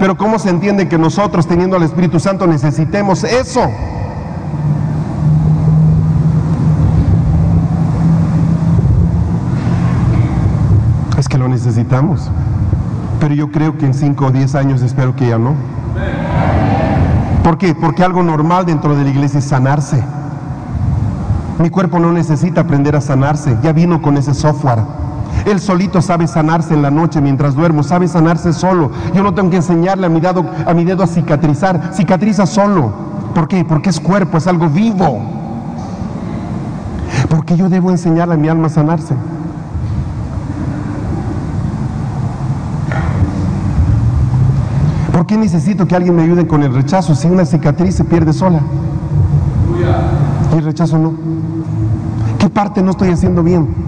Pero ¿cómo se entiende que nosotros, teniendo al Espíritu Santo, necesitemos eso? Es que lo necesitamos. Pero yo creo que en 5 o 10 años espero que ya no. ¿Por qué? Porque algo normal dentro de la iglesia es sanarse. Mi cuerpo no necesita aprender a sanarse, ya vino con ese software. Él solito sabe sanarse en la noche mientras duermo, sabe sanarse solo. Yo no tengo que enseñarle a mi dedo a cicatrizar, cicatriza solo. ¿Por qué? Porque es cuerpo, es algo vivo. ¿Por qué yo debo enseñarle a mi alma a sanarse? ¿Por qué necesito que alguien me ayude con el rechazo si una cicatriz se pierde sola? Y el rechazo no. ¿Qué parte no estoy haciendo bien?